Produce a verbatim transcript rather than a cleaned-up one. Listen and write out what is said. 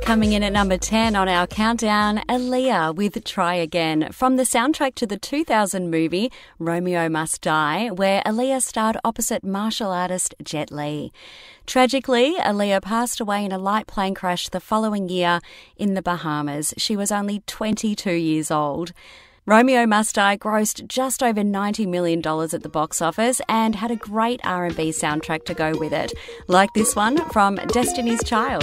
Coming in at number ten on our countdown, Aaliyah with Try Again, from the soundtrack to the two thousand movie Romeo Must Die, where Aaliyah starred opposite martial artist Jet Li. Tragically, Aaliyah passed away in a light plane crash the following year in the Bahamas. She was only twenty-two years old. Romeo Must Die grossed just over ninety million dollars at the box office and had a great R and B soundtrack to go with it, like this one from Destiny's Child.